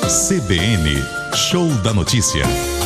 CBN, Show da Notícia.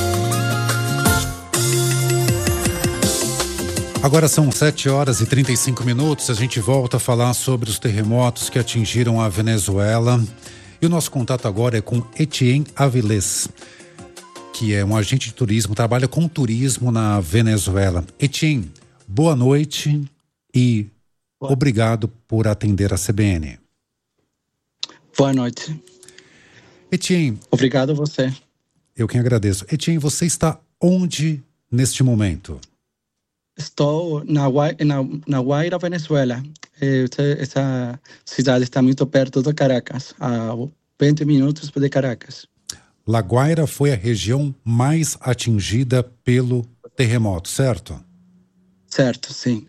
Agora são 7h35. A gente volta a falar sobre os terremotos que atingiram a Venezuela. E o nosso contato agora é com Etienne Avilés, que é um agente de turismo, trabalha com turismo na Venezuela. Etienne, boa noite e obrigado por atender a CBN. Boa noite. Etienne. Obrigado a você. Eu quem agradeço. Etienne, você está onde neste momento? Estou na Guaira, Venezuela. Essa cidade está muito perto de Caracas, a 20 minutos de Caracas. La Guaira foi a região mais atingida pelo terremoto, certo? Certo, sim.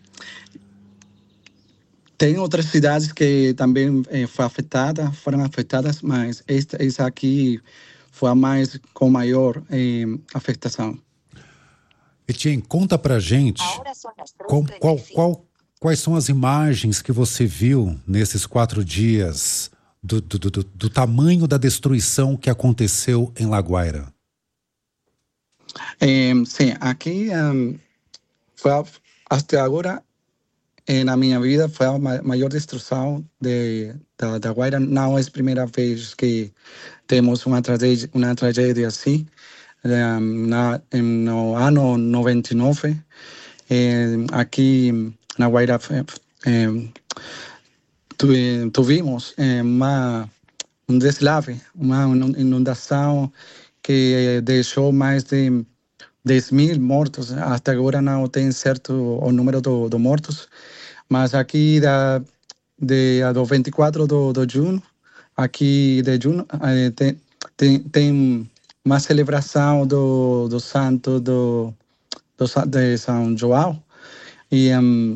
Tem outras cidades que também foram afetadas, mas essa aqui foi a mais com maior afetação. Etienne, conta pra gente quais são as imagens que você viu nesses 4 dias do tamanho da destruição que aconteceu em La Guaira. Sim, aqui foi até agora na minha vida foi a maior destruição da Guaira. Não é a primeira vez que temos uma tragédia assim. No ano 99, aqui na Guaira tivemos um deslave, uma inundação que deixou mais de 10.000 mortos. Até agora não tem certo o número de mortos, mas aqui do 24 de junho, aqui de junho, tem uma celebração do santo de São João, e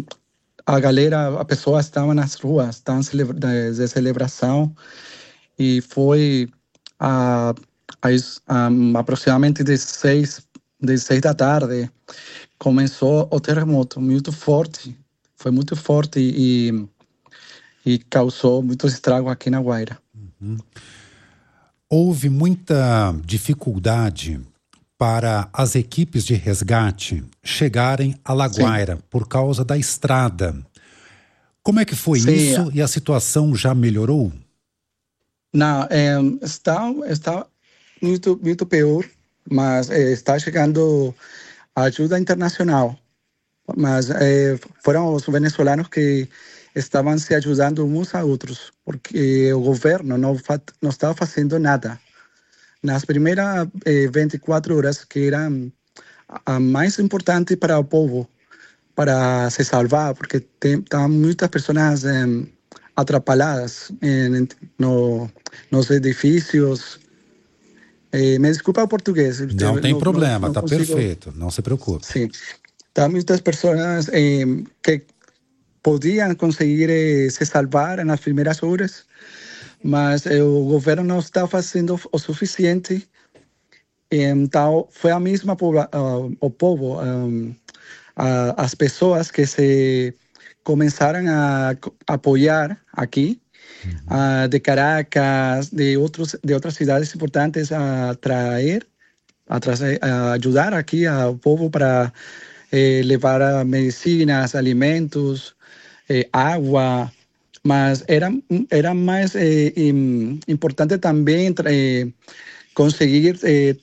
a pessoa estava nas ruas de celebração, e foi aproximadamente de 6 da tarde, começou o terremoto muito forte, foi muito forte e causou muito estrago aqui na Guaira. Uhum. Houve muita dificuldade para as equipes de resgate chegarem a La Guaira por causa da estrada. Como é que foi isso e a situação já melhorou? Não, está muito pior, mas está chegando ajuda internacional. Mas foram os venezuelanos que estavam se ajudando uns a outros, porque o governo não estava fazendo nada. Nas primeiras 24 horas, que eram a mais importante para o povo, para se salvar, porque estavam muitas pessoas atrapalhadas nos edifícios. Me desculpa o português. Não tem problema, está perfeito, não se preocupe. Sim, estavam muitas pessoas que podiam conseguir se salvar nas primeiras horas, mas o governo não está fazendo o suficiente. Então, foi a mesma o povo, as pessoas que se começaram a apoiar aqui, de Caracas, de outras cidades importantes, a ajudar aqui ao povo para levar medicinas, alimentos, água, mas era mais importante também conseguir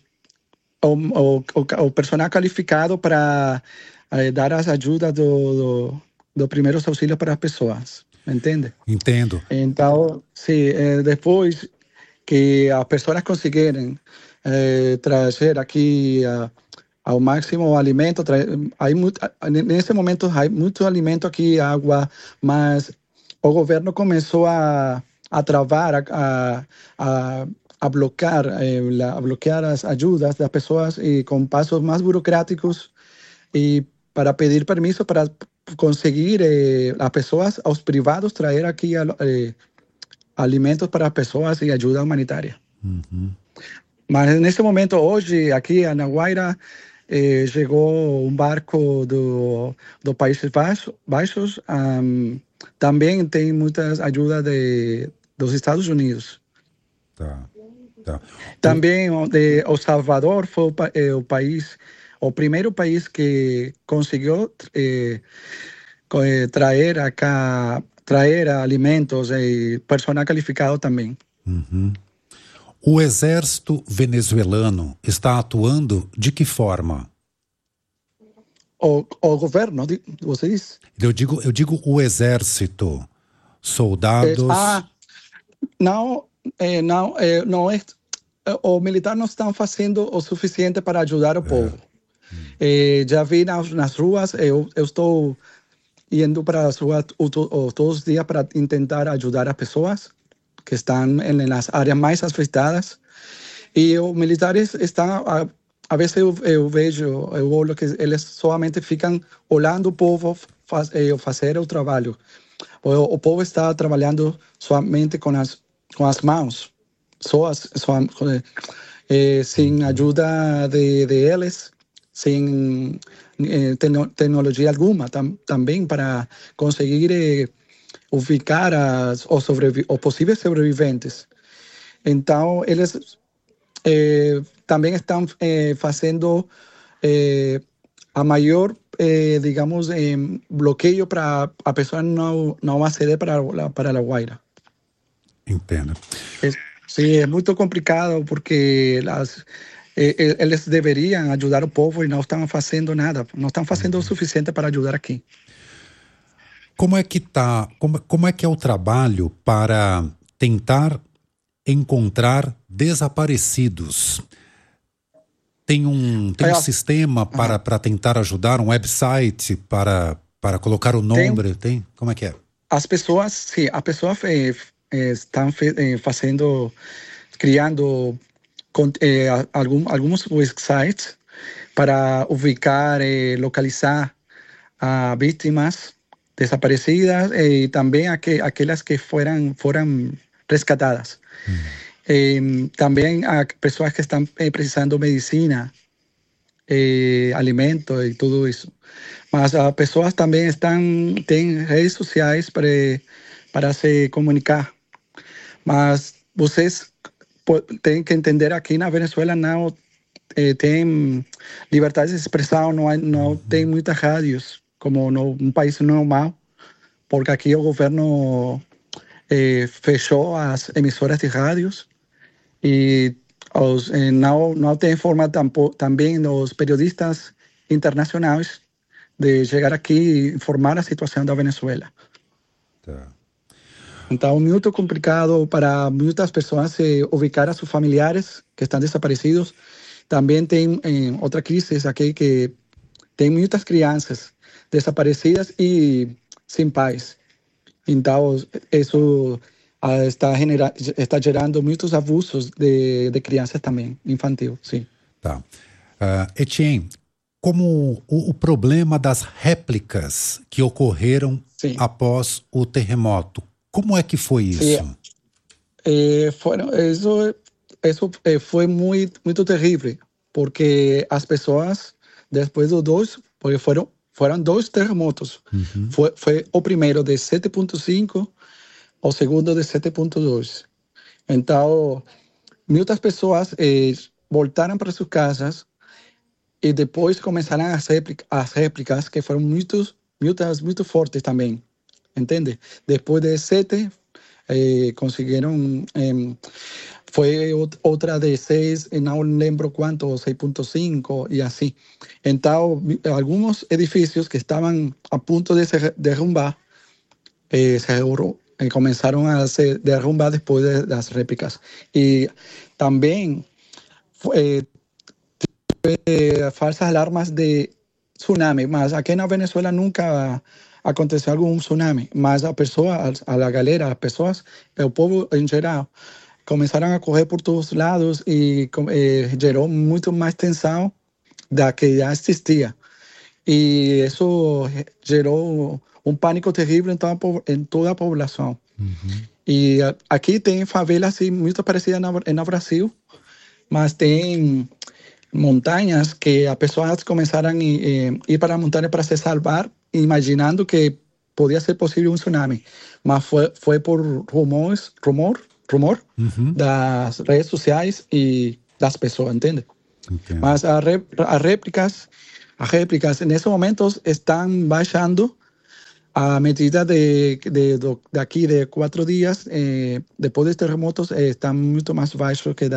o personal qualificado para dar as ajudas do primeiros auxílios para as pessoas, entende? Entendo. Então, sim, depois que as pessoas conseguirem trazer aqui ao máximo o alimento, nesse momento há muito alimento aqui, água, mas o governo começou a travar, a bloquear as ajudas das pessoas, e com passos mais burocráticos, e para pedir permiso para conseguir as pessoas, aos privados, trazer aqui alimentos para as pessoas e ajuda humanitária. Uhum. Mas nesse momento, hoje, aqui na Guaira, chegou um barco do Países Baixos. Também tem muitas ajudas dos Estados Unidos. Tá. Tá. Também o Salvador foi o primeiro país que conseguiu trazer alimentos e personal qualificado também. Uhum. O exército venezuelano está atuando de que forma? O governo, você diz? Eu digo o exército, soldados. Não, não é. O militar não está fazendo o suficiente para ajudar o povo. Já vi nas ruas, eu estou indo para as ruas todos os dias para tentar ajudar as pessoas que estão nas áreas mais afetadas. E os militares estão, a vezes eu olho que eles somente ficam olhando o povo fazer o trabalho. O povo está trabalhando somente com as mãos, sem ajuda de eles, sem tecnologia alguma também para conseguir ubicar os possíveis sobreviventes. Então, eles também estão fazendo a maior, digamos, bloqueio para a pessoa não aceder para a Guaira. Entendo. Sim, é muito complicado porque eles deveriam ajudar o povo e não estão fazendo nada, não estão fazendo o suficiente para ajudar aqui. Como é que como é que é o trabalho para tentar encontrar desaparecidos? Tem um sistema para tentar ajudar, um website para colocar o nome? Tem? Como é que é? As pessoas estão criando alguns websites para ubicar e localizar a vítimas desaparecidas e também aquelas que foram rescatadas. Também há pessoas que estão precisando medicina, alimento e tudo isso. Mas as pessoas também têm redes sociais para se comunicar. Mas vocês têm que entender, aqui na Venezuela não tem liberdade de expressão, não tem muitas rádios, como num país normal, porque aqui o governo fechou as emissoras de rádios e não tem forma também os periodistas internacionais de chegar aqui e informar a situação da Venezuela. Tá. Então, muito complicado para muitas pessoas ubicar a seus familiares que estão desaparecidos. Também tem outra crise aqui, que tem muitas crianças desaparecidas e sem pais. Então, isso está gerando muitos abusos de crianças também, infantil, sim. Tá. Etienne, como o problema das réplicas que ocorreram após o terremoto, como é que foi isso? Isso foi muito terrível, porque as pessoas, depois dos dois, porque foram dois terremotos. Foi o primeiro de 7.5, o segundo de 7.2. Então, muitas pessoas voltaram para suas casas e depois começaram as réplicas, que foram muito fortes também, entende? Depois de 7, conseguiram... foi outra de 6, não lembro quanto, 6.5 e assim. Então, alguns edifícios que estavam a ponto de se derrumbar, começaram a se derrumbar depois das réplicas. E também falsas alarmas de tsunami, mas aqui na Venezuela nunca aconteceu algum tsunami, mas a galera, as pessoas, o povo em geral, começaram a correr por todos os lados e gerou muito mais tensão da que já existia. E isso gerou um pânico terrível em toda a população. E aqui tem favelas assim, muito parecidas no Brasil, mas tem montanhas que as pessoas começaram a ir para a montanha para se salvar, imaginando que podia ser possível um tsunami. Mas foi por rumor rumor das redes sociais e das pessoas, entende? Entendo. Mas as réplicas, nesse momento estão baixando a medida daqui de 4 dias, depois dos terremotos, está muito mais baixo que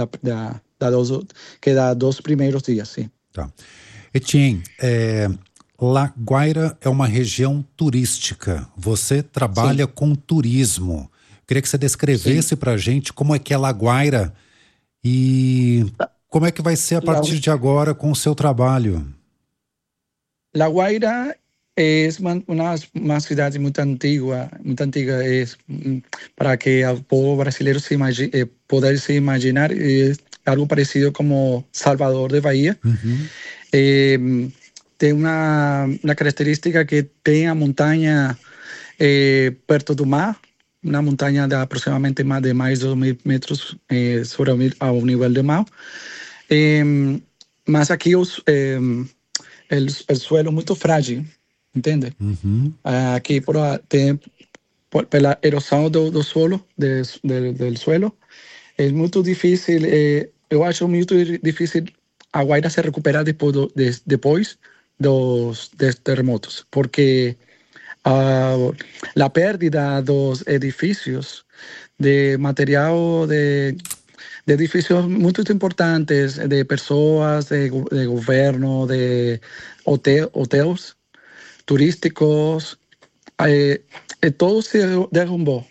dos primeiros dias, sim. Tá. Etienne, La Guaira é uma região turística. Você trabalha com turismo. Queria que você descrevesse para a gente como é que é La Guaira e como é que vai ser a partir de agora com o seu trabalho. La Guaira é uma cidade muito antiga, para que o povo brasileiro poder se imaginar, é algo parecido como Salvador de Bahia. Tem uma característica que tem a montanha perto do mar, uma montanha de aproximadamente mais de 2.000 metros sobre o nível do mar. Mas aqui o suelo é muito frágil, entende? Aqui pela erosão do solo, do suelo, é muito difícil, eu acho muito difícil a Guaira se recuperar depois dos terremotos, porque a pérdida dos edifícios, de material de edificios muy importantes, de pessoas, de governo, de hotéis turísticos, todo se derrumbou.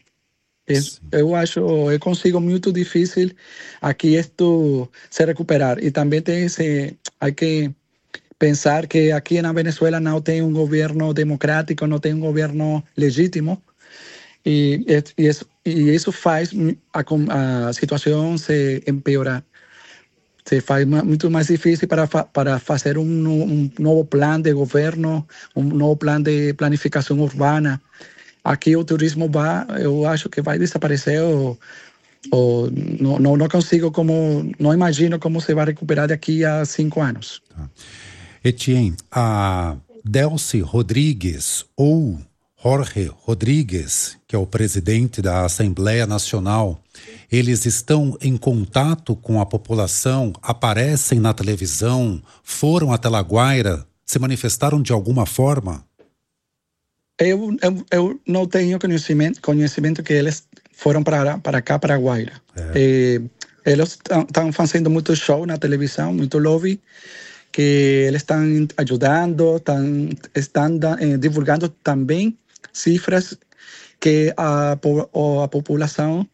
Eu consigo muito difícil aqui isto se recuperar. E também há que pensar que aqui na Venezuela não tem um governo democrático, não tem um governo legítimo. E isso faz a situação se empeorar. Se faz muito mais difícil para fazer um novo plano de governo, um novo plano de planificação urbana. Aqui o turismo eu acho que vai desaparecer ou não consigo não imagino como se vai recuperar daqui a 5 anos. Tá. Etienne, a Delcy Rodrigues ou Jorge Rodrigues, que é o presidente da Assembleia Nacional, eles estão em contato com a população, aparecem na televisão, foram até La Guaira, se manifestaram de alguma forma? Eu não tenho conhecimento que eles foram para cá, para Guaira. Eles estão fazendo muito show na televisão, muito lobby, que eles estão ajudando, estão divulgando também cifras que a população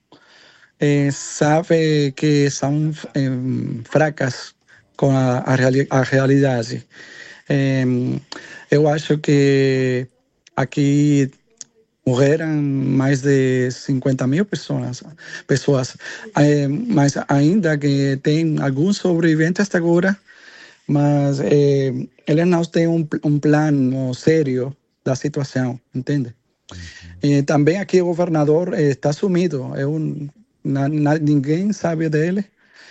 sabe que são fracas com a realidade. Eu acho que aqui morreram mais de 50.000 pessoas, mas ainda que tem alguns sobreviventes até agora, mas eles não têm um plano sério da situação, entende? E também aqui o governador está sumido, ninguém sabe dele.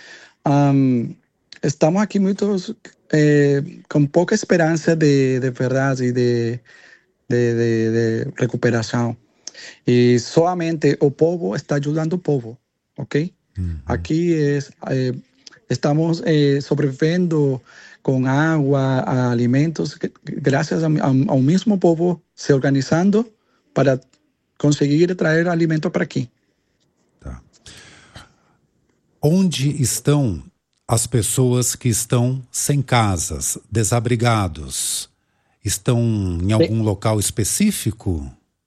Estamos aqui muitos com pouca esperança de verdade e de recuperação. E somente o povo está ajudando o povo, ok? Aqui estamos sobrevivendo com água, alimentos, graças ao mesmo povo se organizando para conseguir trazer alimento para aqui. Tá. Onde estão as pessoas que estão sem casas, desabrigados? Estão em algum local específico?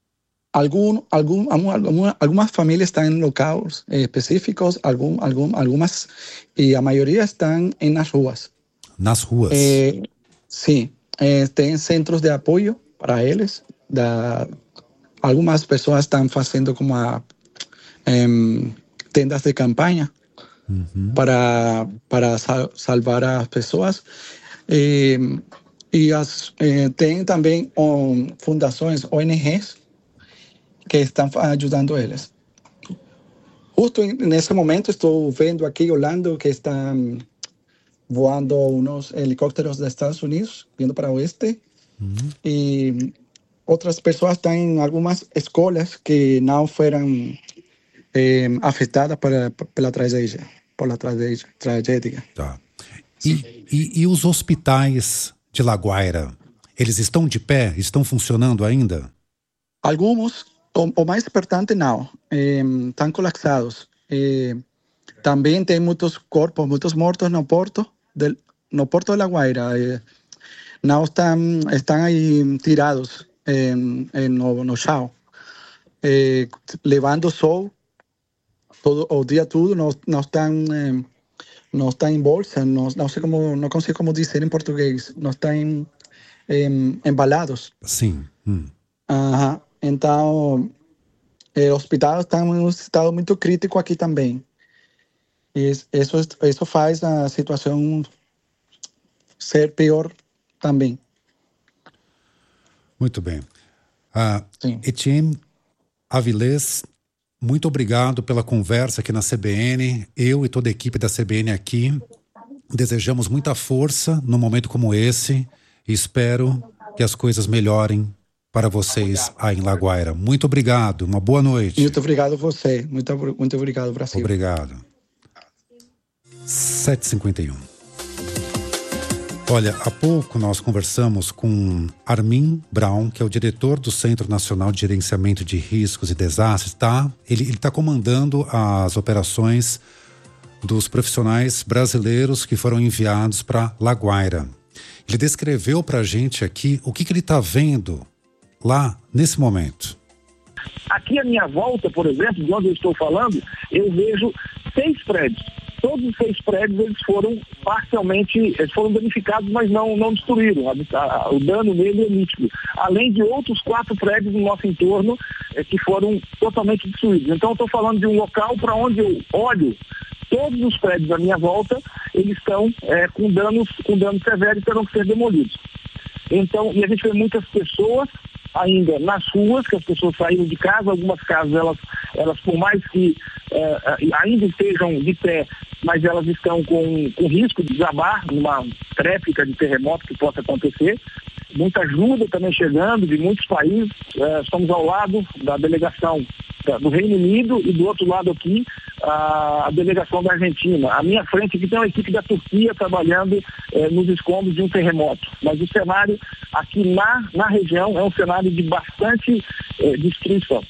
Algumas famílias estão em locais específicos, algumas, e a maioria estão nas ruas. Nas ruas? Sim. Tem centros de apoio para eles. Algumas pessoas estão fazendo como tendas de campanha para salvar as pessoas. E tem também fundações, ONGs, que estão ajudando eles. Justo nesse momento estou vendo aqui, olhando, que estão voando uns helicópteros dos Estados Unidos, vindo para o oeste. E outras pessoas estão em algumas escolas que não foram afetada pela tragédia, tragédia. Tá. E os hospitais de La Guaira, eles estão de pé? Estão funcionando ainda? Alguns, o mais importante não, estão colapsados. Também tem muitos corpos, muitos mortos no porto de La Guaira. Não estão aí tirados no chão, levando sol todo o dia, tudo. Não estão em bolsa, não consigo como dizer em português, não estão embalados. Sim. Então, o hospital está em um estado muito crítico aqui também. E isso faz a situação ser pior também. Muito bem. Etienne Avilés, muito obrigado pela conversa aqui na CBN. Eu e toda a equipe da CBN aqui desejamos muita força num momento como esse e espero que as coisas melhorem para vocês aí em La Guaira. Muito obrigado, uma boa noite. Muito obrigado a você. Muito obrigado, Brasil. Obrigado. 7h51. Olha, há pouco nós conversamos com Armin Braun, que é o diretor do Centro Nacional de Gerenciamento de Riscos e Desastres, tá? Ele está comandando as operações dos profissionais brasileiros que foram enviados para La Guaira. Ele descreveu para a gente aqui o que ele está vendo lá nesse momento. Aqui à minha volta, por exemplo, de onde eu estou falando, eu vejo 6 prédios. Todos os 6 prédios eles foram danificados, mas não destruíram. O dano nele é nítido. Além de outros 4 prédios no nosso entorno que foram totalmente destruídos. Então eu estou falando de um local para onde eu olho, todos os prédios à minha volta, eles estão com danos severos e terão que ser demolidos. Então, e a gente vê muitas pessoas ainda nas ruas, que as pessoas saíram de casa, algumas casas, elas por mais que ainda estejam de pé, mas elas estão com risco de desabar numa tréplica de terremoto que possa acontecer. Muita ajuda também chegando de muitos países. Estamos ao lado da delegação do Reino Unido e do outro lado aqui a delegação da Argentina. À minha frente aqui tem uma equipe da Turquia trabalhando nos escombros de um terremoto. Mas o cenário aqui na região é um cenário de bastante destruição.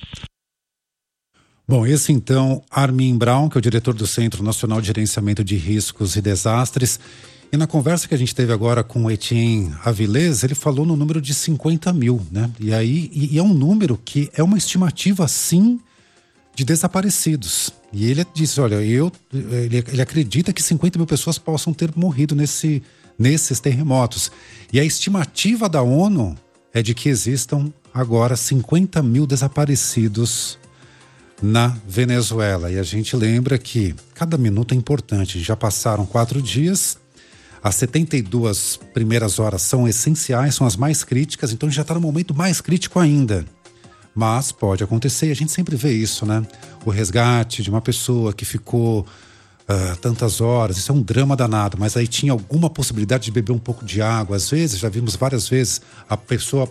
Bom, esse então, Armin Braun, que é o diretor do Centro Nacional de Gerenciamento de Riscos e Desastres. E na conversa que a gente teve agora com o Etienne Avilés, ele falou no número de 50 mil, né? E é um número que é uma estimativa, sim, de desaparecidos. E ele disse, olha, ele acredita que 50 mil pessoas possam ter morrido nesses terremotos. E a estimativa da ONU é de que existam agora 50 mil desaparecidos na Venezuela. E a gente lembra que cada minuto é importante. Já passaram 4 dias, as 72 primeiras horas são essenciais, são as mais críticas, então já está no momento mais crítico ainda. Mas pode acontecer, a gente sempre vê isso, né? O resgate de uma pessoa que ficou tantas horas, isso é um drama danado, mas aí tinha alguma possibilidade de beber um pouco de água. Às vezes, já vimos várias vezes, a pessoa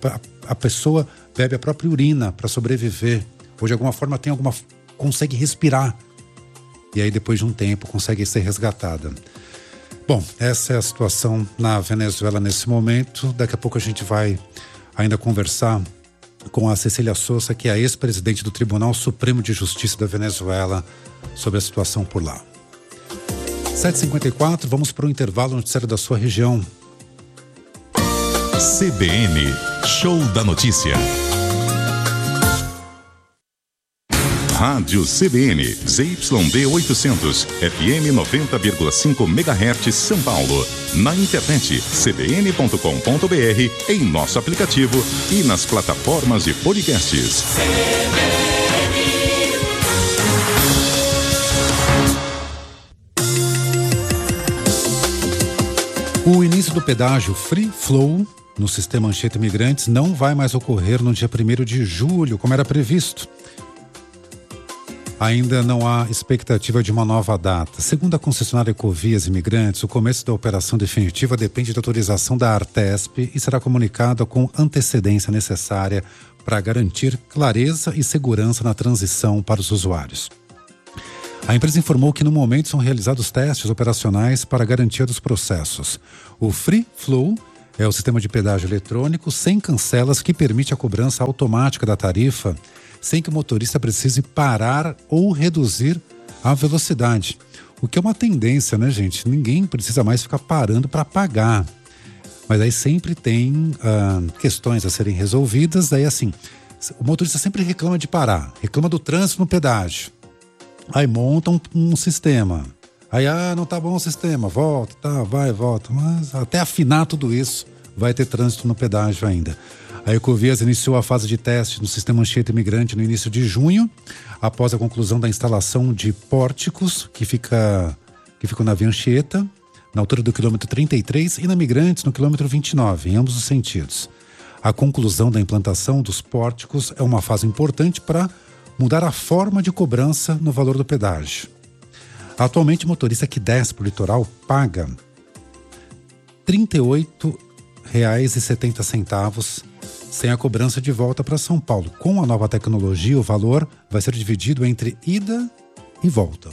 bebe a própria urina para sobreviver. Ou de alguma forma consegue respirar. E aí depois de um tempo consegue ser resgatada. Bom, essa é a situação na Venezuela nesse momento. Daqui a pouco a gente vai ainda conversar com a Cecília Souza, que é a ex-presidente do Tribunal Supremo de Justiça da Venezuela, sobre a situação por lá. 7h54, vamos para o intervalo noticiário da sua região. CBN, Show da Notícia. Rádio CBN, ZYD 800, FM 90,5 MHz, São Paulo. Na internet, cbn.com.br, em nosso aplicativo e nas plataformas de podcasts. O início do pedágio Free Flow no sistema Anchieta Imigrantes não vai mais ocorrer no dia 1º de julho, como era previsto. Ainda não há expectativa de uma nova data. Segundo a concessionária Ecovias Imigrantes, o começo da operação definitiva depende da autorização da Artesp e será comunicado com antecedência necessária para garantir clareza e segurança na transição para os usuários. A empresa informou que no momento são realizados testes operacionais para a garantia dos processos. O Free Flow é o sistema de pedágio eletrônico sem cancelas que permite a cobrança automática da tarifa sem que o motorista precise parar ou reduzir a velocidade. O que é uma tendência, né, gente? Ninguém precisa mais ficar parando para pagar. Mas aí sempre tem questões a serem resolvidas. Daí assim, o motorista sempre reclama de parar, reclama do trânsito no pedágio. Aí monta um sistema. Aí, não tá bom o sistema, volta, tá, vai, volta. Mas até afinar tudo isso, vai ter trânsito no pedágio ainda. A Ecovias iniciou a fase de teste no sistema Anchieta Imigrante no início de junho, após a conclusão da instalação de pórticos, que ficam na Via Anchieta, na altura do quilômetro 33, e na Migrantes, no quilômetro 29, em ambos os sentidos. A conclusão da implantação dos pórticos é uma fase importante para mudar a forma de cobrança no valor do pedágio. Atualmente, o motorista que desce para o litoral paga R$ 38,70 sem a cobrança de volta para São Paulo. Com a nova tecnologia, o valor vai ser dividido entre ida e volta.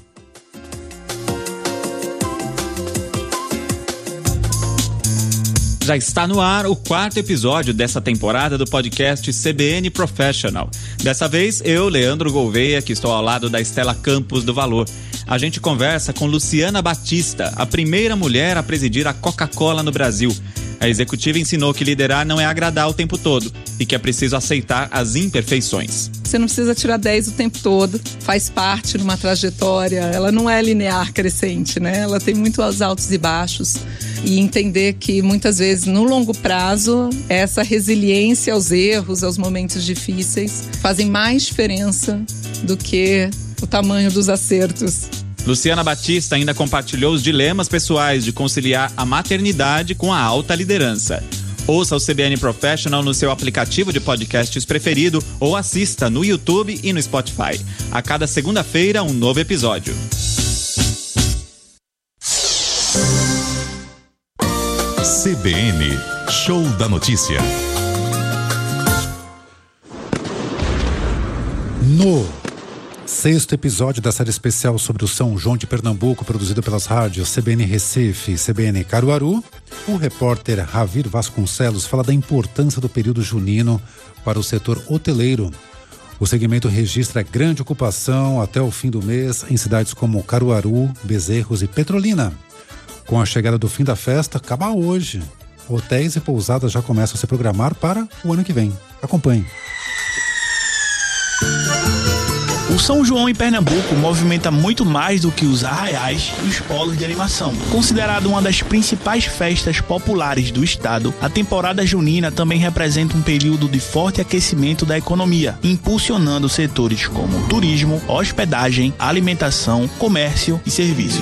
Já está no ar o 4º episódio dessa temporada do podcast CBN Professional. Dessa vez, eu, Leandro Gouveia, que estou ao lado da Estela Campos do Valor. A gente conversa com Luciana Batista, a primeira mulher a presidir a Coca-Cola no Brasil. A executiva ensinou que liderar não é agradar o tempo todo e que é preciso aceitar as imperfeições. Você não precisa tirar 10 o tempo todo, faz parte de uma trajetória, ela não é linear crescente, né? Ela tem muitos altos e baixos. E entender que muitas vezes no longo prazo essa resiliência aos erros, aos momentos difíceis fazem mais diferença do que o tamanho dos acertos. Luciana Batista ainda compartilhou os dilemas pessoais de conciliar a maternidade com a alta liderança. Ouça o CBN Professional no seu aplicativo de podcasts preferido ou assista no YouTube e no Spotify. A cada segunda-feira, um novo episódio. CBN Show da Notícia. No 6º episódio da série especial sobre o São João de Pernambuco, produzido pelas rádios CBN Recife e CBN Caruaru, o repórter Ravir Vasconcelos fala da importância do período junino para o setor hoteleiro. O segmento registra grande ocupação até o fim do mês em cidades como Caruaru, Bezerros e Petrolina. Com a chegada do fim da festa, acaba hoje. Hotéis e pousadas já começam a se programar para o ano que vem. Acompanhe. O São João em Pernambuco movimenta muito mais do que os arraiais e os polos de animação. Considerado uma das principais festas populares do estado, a temporada junina também representa um período de forte aquecimento da economia, impulsionando setores como turismo, hospedagem, alimentação, comércio e serviços.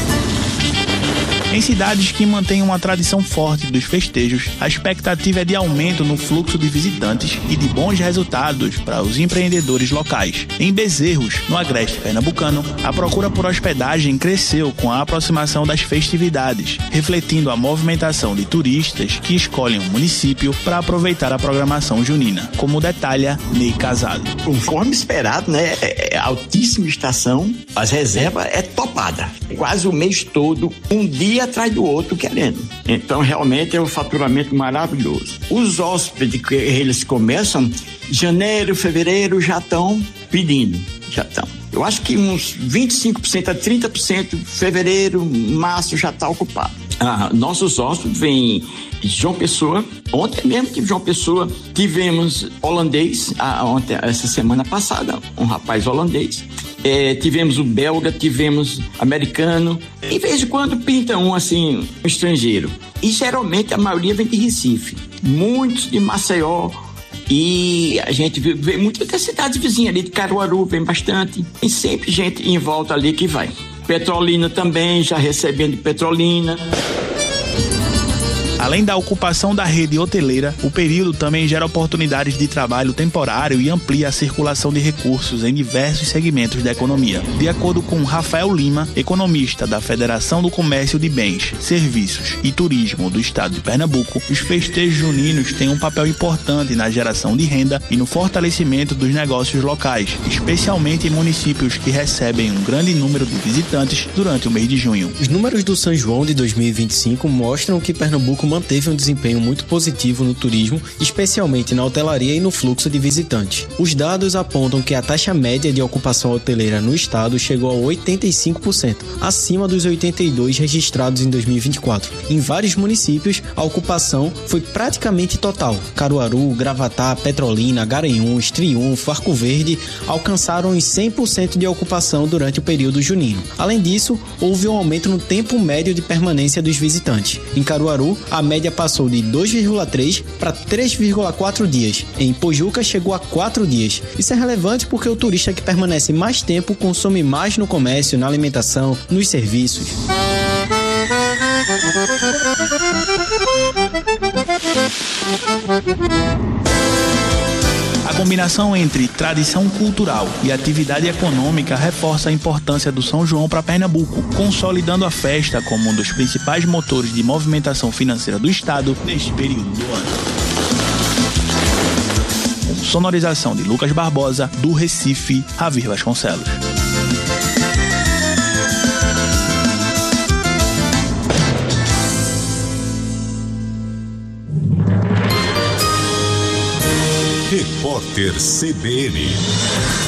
Em cidades que mantêm uma tradição forte dos festejos, a expectativa é de aumento no fluxo de visitantes e de bons resultados para os empreendedores locais. Em Bezerros, no agreste pernambucano, a procura por hospedagem cresceu com a aproximação das festividades, refletindo a movimentação de turistas que escolhem o município para aproveitar a programação junina, como detalha Ney Casado. Conforme esperado, né, é altíssima estação, as reservas é topada, quase o mês todo, um dia atrás do outro querendo. Então realmente é um faturamento maravilhoso. Os hóspedes que eles começam, janeiro, fevereiro já estão pedindo, já estão. Eu acho que uns 25% a 30%, fevereiro, março já está ocupado. Nossos hóspedes vêm de João Pessoa. Ontem mesmo tive João Pessoa, tivemos holandês, ontem, essa semana passada, um rapaz holandês. Tivemos o belga, tivemos americano. De vez em quando pinta um assim, um estrangeiro. E geralmente a maioria vem de Recife, muitos de Maceió. E a gente vê muitas das cidades vizinhas ali, de Caruaru vem bastante. Tem sempre gente em volta ali que vai. Petrolina também, já recebendo de Petrolina. Além da ocupação da rede hoteleira, o período também gera oportunidades de trabalho temporário e amplia a circulação de recursos em diversos segmentos da economia. De acordo com Rafael Lima, economista da Federação do Comércio de Bens, Serviços e Turismo do Estado de Pernambuco, os festejos juninos têm um papel importante na geração de renda e no fortalecimento dos negócios locais, especialmente em municípios que recebem um grande número de visitantes durante o mês de junho. Os números do São João de 2025 mostram que Pernambuco manteve um desempenho muito positivo no turismo, especialmente na hotelaria e no fluxo de visitantes. Os dados apontam que a taxa média de ocupação hoteleira no estado chegou a 85%, acima dos 82% registrados em 2024. Em vários municípios, a ocupação foi praticamente total. Caruaru, Gravatá, Petrolina, Garanhuns, Triunfo, Arco Verde alcançaram os 100% de ocupação durante o período junino. Além disso, houve um aumento no tempo médio de permanência dos visitantes. Em Caruaru, a média passou de 2,3 para 3,4 dias. Em Pojuca, chegou a 4 dias. Isso é relevante porque o turista que permanece mais tempo consome mais no comércio, na alimentação, nos serviços. A combinação entre tradição cultural e atividade econômica reforça a importância do São João para Pernambuco, consolidando a festa como um dos principais motores de movimentação financeira do estado neste período do ano. Com sonorização de Lucas Barbosa, do Recife, Ravir Vasconcelos. Repórter CBN.